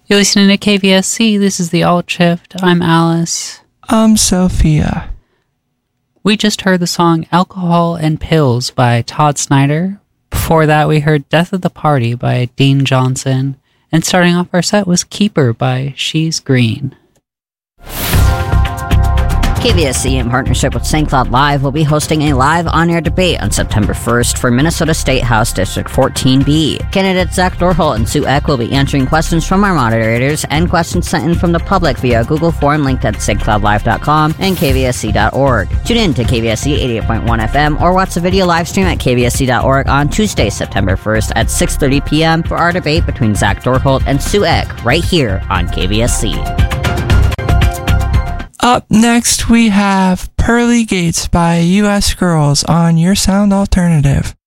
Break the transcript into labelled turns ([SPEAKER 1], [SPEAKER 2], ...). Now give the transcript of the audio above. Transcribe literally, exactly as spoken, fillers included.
[SPEAKER 1] You're listening to K V S C. This is the Alt Shift. I'm Alice.
[SPEAKER 2] I'm Sophia.
[SPEAKER 1] We just heard the song Alcohol and Pills by Todd Snyder. Before that, we heard Death of the Party by Dean Johnson. And starting off our set was Keeper by She's Green.
[SPEAKER 3] K V S C, in partnership with Saint Cloud Live, will be hosting a live on-air debate on September first for Minnesota State House District fourteen B. Candidates Zach Dorholt and Sue Eck will be answering questions from our moderators and questions sent in from the public via Google form linked at st cloud live dot com and k v s c dot org. Tune in to K V S C eighty-eight point one F M or watch the video live stream at k v s c dot org on Tuesday, September first at six thirty p.m. for our debate between Zach Dorholt and Sue Eck right here on K V S C.
[SPEAKER 2] Up next, we have Pearly Gates by U S Girls on Your Sound Alternative.